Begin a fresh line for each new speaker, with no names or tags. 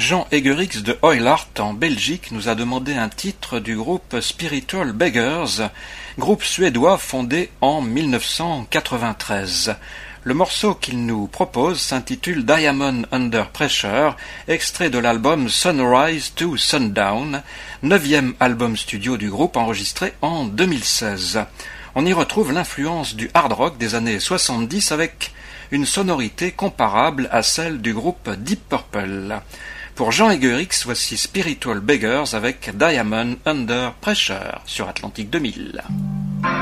Jean Egerix de Oilart en Belgique nous a demandé un titre du groupe Spiritual Beggars, groupe suédois fondé en 1993. Le morceau qu'il nous propose s'intitule Diamond Under Pressure, extrait de l'album Sunrise to Sundown, 9e album studio du groupe enregistré en 2016. On y retrouve l'influence du hard rock des années 70 avec une sonorité comparable à celle du groupe Deep Purple. Pour Jean Egerix, voici Spiritual Beggars avec Diamond Under Pressure sur Atlantique 2000.